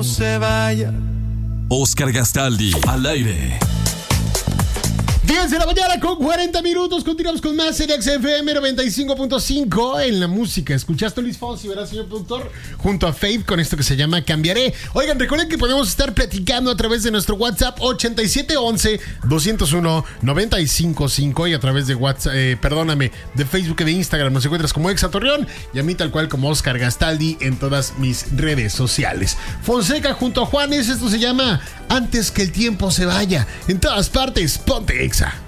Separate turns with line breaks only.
tiempo se vaya.
Oscar Gastaldi, al aire.
10 de la mañana con 40 minutos. Continuamos con más en XFM 95.5 en la música. Escuchaste a Luis Fonsi, ¿verdad, señor productor? Junto a Faith con esto que se llama Cambiaré. Oigan, recuerden que podemos estar platicando a través de nuestro WhatsApp 8711-201-955 y a través de WhatsApp, de Facebook y de Instagram. Nos encuentras como Exa Torreón y a mí tal cual como Oscar Gastaldi en todas mis redes sociales. Fonseca junto a Juanes, esto se llama Antes que el tiempo se vaya. En todas partes, ponte Exa.